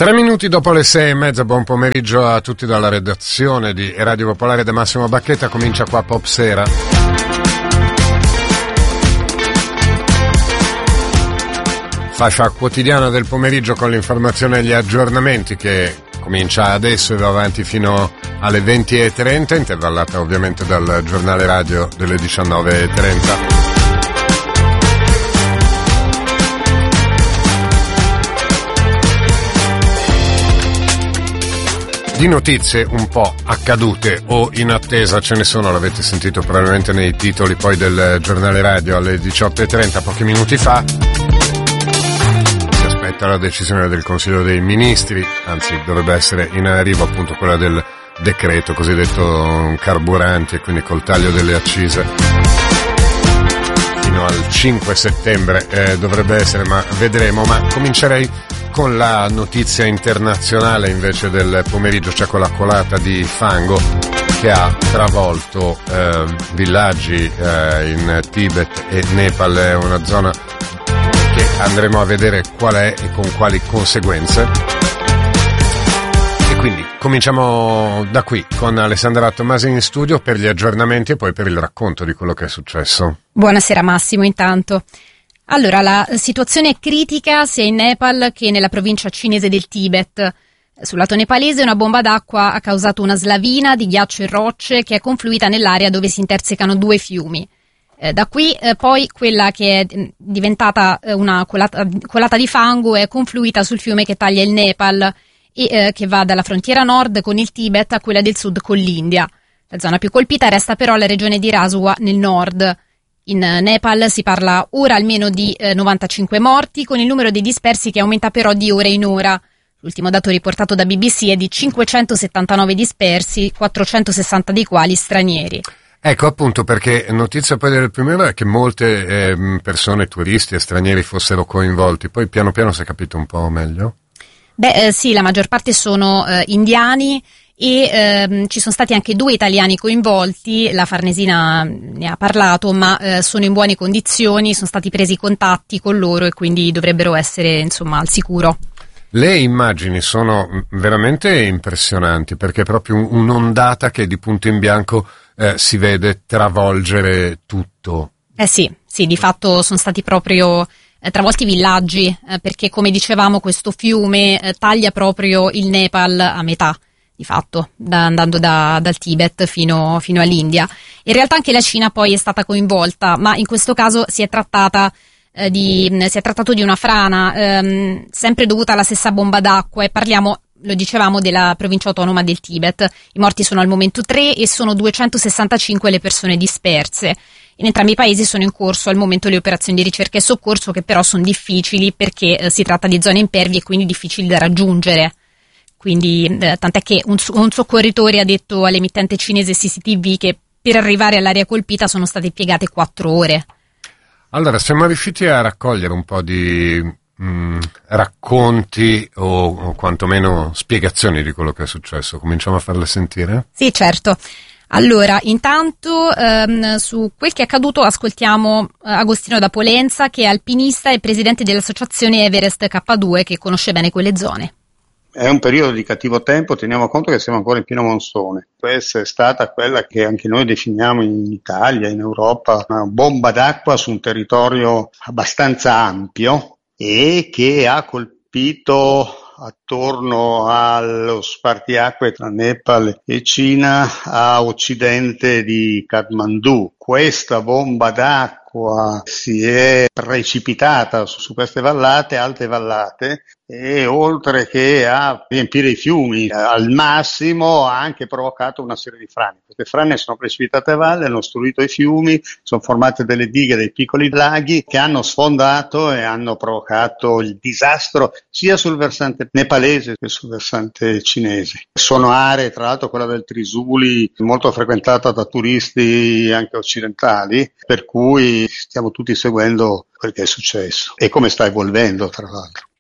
3 minuti dopo le 6:30, buon pomeriggio a tutti dalla redazione di Radio Popolare da Massimo Bacchetta. Comincia qua Pop Sera. Fascia quotidiana del pomeriggio con l'informazione e gli aggiornamenti che comincia adesso e va avanti fino alle 20:30, intervallata ovviamente dal giornale radio delle 19:30. Di notizie un po' accadute o in attesa ce ne sono, l'avete sentito probabilmente nei titoli poi del giornale radio alle 18:30, pochi minuti fa. Si aspetta la decisione del Consiglio dei Ministri, anzi dovrebbe essere in arrivo appunto quella del decreto cosiddetto carburanti e quindi col taglio delle accise fino al 5 settembre dovrebbe essere, ma vedremo. Ma comincerei con la notizia internazionale invece del pomeriggio, cioè con la colata di fango che ha travolto villaggi in Tibet e Nepal. È una zona che andremo a vedere qual è e con quali conseguenze. E quindi cominciamo da qui con Alessandra Tommasi in studio per gli aggiornamenti e poi per il racconto di quello che è successo. Buonasera Massimo, intanto. Allora, la situazione è critica sia in Nepal che nella provincia cinese del Tibet. Sul lato nepalese una bomba d'acqua ha causato una slavina di ghiaccio e rocce che è confluita nell'area dove si intersecano due fiumi. Da qui poi quella che è diventata una colata di fango è confluita sul fiume che taglia il Nepal e che va dalla frontiera nord con il Tibet a quella del sud con l'India. La zona più colpita resta però la regione di Rasua nel nord. In Nepal si parla ora almeno di 95 morti, con il numero dei dispersi che aumenta però di ora in ora. L'ultimo dato riportato da BBC è di 579 dispersi, 460 dei quali stranieri. Ecco appunto, perché notizia poi del primo ora è che molte persone, turisti e stranieri fossero coinvolti, poi piano piano si è capito un po' meglio? Sì, la maggior parte sono indiani e ci sono stati anche 2 italiani coinvolti. La Farnesina ne ha parlato, ma sono in buone condizioni, sono stati presi contatti con loro e quindi dovrebbero essere insomma al sicuro. Le immagini sono veramente impressionanti perché è proprio un'ondata che di punto in bianco si vede travolgere tutto. Sì, di fatto sono stati proprio travolti villaggi perché, come dicevamo, questo fiume taglia proprio il Nepal a metà. Di fatto, andando dal Tibet fino all'India. In realtà anche la Cina poi è stata coinvolta, ma in questo caso si è trattato di una frana, sempre dovuta alla stessa bomba d'acqua, e parliamo, lo dicevamo, della provincia autonoma del Tibet. I morti sono al momento 3 e sono 265 le persone disperse. In entrambi i paesi sono in corso al momento le operazioni di ricerca e soccorso, che però sono difficili perché si tratta di zone impervie e quindi difficili da raggiungere. Quindi tant'è che un soccorritore ha detto all'emittente cinese CCTV che per arrivare all'area colpita sono state impiegate 4 ore. Allora, siamo riusciti a raccogliere un po' di racconti o quantomeno spiegazioni di quello che è successo. Cominciamo a farle sentire? Sì, certo. Allora, intanto su quel che è accaduto ascoltiamo Agostino da Polenza, che è alpinista e presidente dell'associazione Everest K2, che conosce bene quelle zone. È un periodo di cattivo tempo, teniamo conto che siamo ancora in pieno monsone. Questa è stata quella che anche noi definiamo in Italia, in Europa, una bomba d'acqua su un territorio abbastanza ampio e che ha colpito attorno allo spartiacque tra Nepal e Cina a occidente di Kathmandu. Questa bomba d'acqua si è precipitata su queste vallate, alte vallate, e oltre che a riempire i fiumi al massimo ha anche provocato una serie di frane. Queste frane sono precipitate a valle, hanno ostruito i fiumi, sono formate delle dighe, dei piccoli laghi che hanno sfondato e hanno provocato il disastro sia sul versante nepalese che sul versante cinese. Sono aree, tra l'altro quella del Trisuli, molto frequentata da turisti anche occidentali, per cui stiamo tutti seguendo quel che è successo e come sta evolvendo, tra l'altro.